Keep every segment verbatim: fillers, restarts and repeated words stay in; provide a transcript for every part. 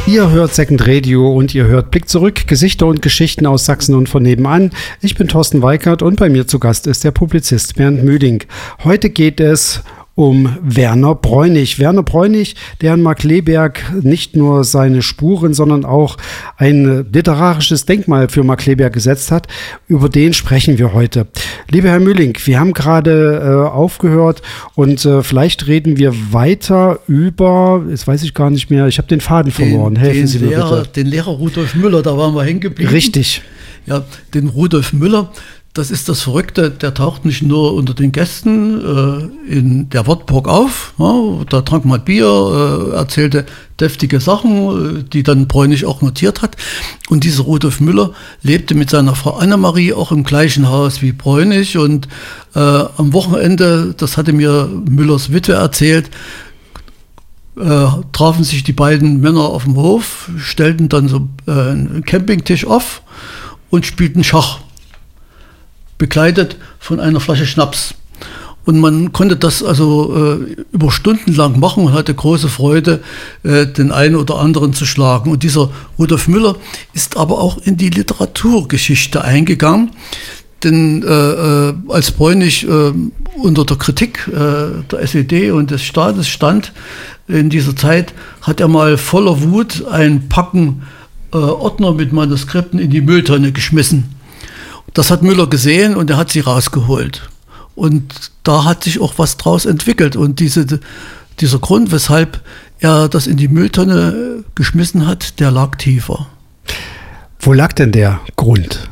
Ihr hört Second Radio und ihr hört Blick zurück, Gesichter und Geschichten aus Sachsen und von nebenan. Ich bin Thorsten Weikert und bei mir zu Gast ist der Publizist Bernd Mühling. Heute geht es um Werner Bräunig. Werner Bräunig, der in Markkleeberg nicht nur seine Spuren, sondern auch ein literarisches Denkmal für Markkleeberg gesetzt hat. Über den sprechen wir heute. Lieber Herr Mühling, wir haben gerade äh, aufgehört und äh, vielleicht reden wir weiter über, jetzt weiß ich gar nicht mehr, ich habe den Faden verloren. Den, Helfen den Sie mir Lehrer, bitte. Den Lehrer Rudolf Müller, da waren wir hängen geblieben. Richtig. Ja, den Rudolf Müller. Das ist das Verrückte, der taucht nicht nur unter den Gästen äh, in der Wartburg auf, ja, da trank mal Bier, äh, erzählte deftige Sachen, äh, die dann Bräunig auch notiert hat. Und dieser Rudolf Müller lebte mit seiner Frau Annemarie auch im gleichen Haus wie Bräunig. Und äh, am Wochenende, das hatte mir Müllers Witwe erzählt, äh, trafen sich die beiden Männer auf dem Hof, stellten dann so äh, einen Campingtisch auf und spielten Schach, begleitet von einer Flasche Schnaps. Und man konnte das also äh, über Stunden lang machen und hatte große Freude, äh, den einen oder anderen zu schlagen. Und dieser Rudolf Müller ist aber auch in die Literaturgeschichte eingegangen. Denn äh, äh, als Bräunig äh, unter der Kritik äh, der S E D und des Staates stand in dieser Zeit, hat er mal voller Wut ein Packen äh, Ordner mit Manuskripten in die Mülltonne geschmissen. Das hat Müller gesehen und er hat sie rausgeholt. Und da hat sich auch was draus entwickelt. Und diese, dieser Grund, weshalb er das in die Mülltonne geschmissen hat, der lag tiefer. Wo lag denn der Grund?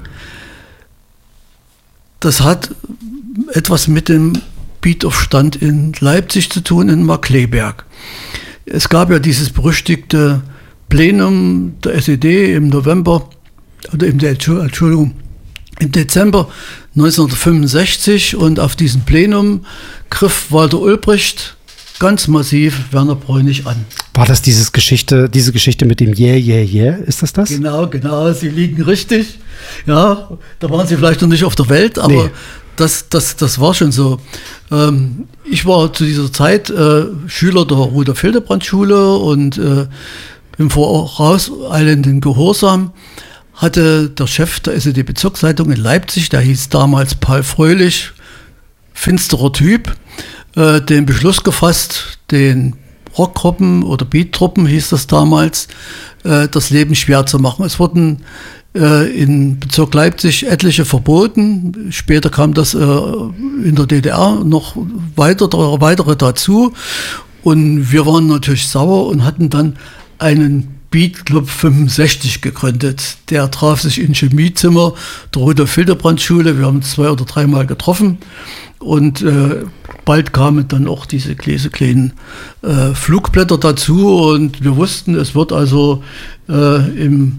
Das hat etwas mit dem Beataufstand in Leipzig zu tun, in Markkleeberg. Es gab ja dieses berüchtigte Plenum der S E D im November, oder im, Entschuldigung, im Dezember neunzehnhundertfünfundsechzig, und auf diesem Plenum griff Walter Ulbricht ganz massiv Werner Bräunig an. War das dieses Geschichte, diese Geschichte mit dem Yeah, yeah, yeah? Ist das das? Genau, genau, Sie liegen richtig. Ja, da waren Sie vielleicht noch nicht auf der Welt, aber nee. das, das, das war schon so. Ähm, ich war zu dieser Zeit äh, Schüler der Rudolf-Hildebrand-Schule und äh, im vorauseilenden Gehorsam hatte der Chef der S E D-Bezirkszeitung in Leipzig, der hieß damals Paul Fröhlich, finsterer Typ, äh, den Beschluss gefasst, den Rockgruppen oder Beattruppen hieß das damals, äh, das Leben schwer zu machen. Es wurden äh, in Bezirk Leipzig etliche verboten. Später kam das äh, in der D D R noch weiter, weitere dazu. Und wir waren natürlich sauer und hatten dann einen Beat Club fünfundsechzig gegründet. Der traf sich im Chemiezimmer der Rudolf-Hildebrand-Schule. Wir haben uns zwei oder dreimal getroffen und äh, bald kamen dann auch diese kleinen äh, Flugblätter dazu und wir wussten, es wird also äh, im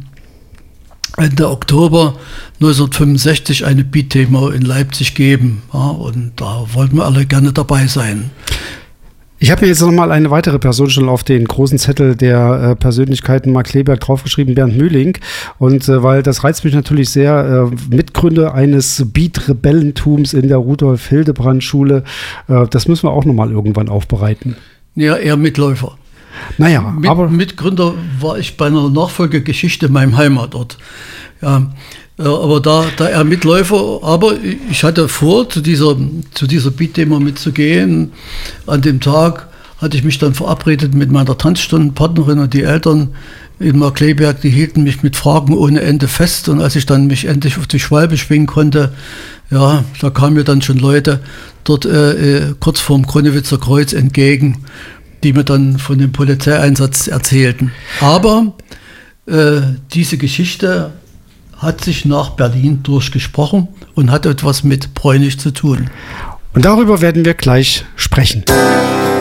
Ende Oktober neunzehnhundertfünfundsechzig eine Beat-Demo in Leipzig geben. Ja, und da wollten wir alle gerne dabei sein. Ich habe mir jetzt nochmal eine weitere Person schon auf den großen Zettel der äh, Persönlichkeiten Markkleeberg draufgeschrieben, Bernd Mühling. Und äh, weil das reizt mich natürlich sehr, äh, Mitgründer eines Beat-Rebellentums in der Rudolf-Hildebrand-Schule. Äh, das müssen wir auch nochmal irgendwann aufbereiten. Ja, eher Mitläufer. Naja, Mit, aber... Mitgründer war ich bei einer Nachfolgegeschichte in meinem Heimatort. Ja, aber da, da er Mitläufer, aber ich hatte vor, zu dieser, zu dieser Beat-Demo mitzugehen. An dem Tag hatte ich mich dann verabredet mit meiner Tanzstundenpartnerin und die Eltern in Markkleeberg, die hielten mich mit Fragen ohne Ende fest. Und als ich dann mich endlich auf die Schwalbe schwingen konnte, ja, da kamen mir dann schon Leute dort äh, kurz vorm Konnewitzer Kreuz entgegen, die mir dann von dem Polizeieinsatz erzählten. Aber äh, diese Geschichte hat sich nach Berlin durchgesprochen und hat etwas mit Bräunig zu tun. Und darüber werden wir gleich sprechen.